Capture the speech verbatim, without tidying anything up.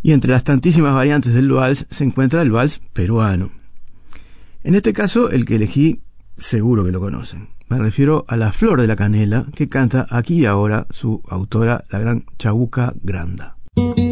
Y entre las tantísimas variantes del vals se encuentra el vals peruano. En este caso, el que elegí, seguro que lo conocen. Me refiero a La Flor de la Canela, que canta aquí y ahora su autora, la gran Chabuca Granda.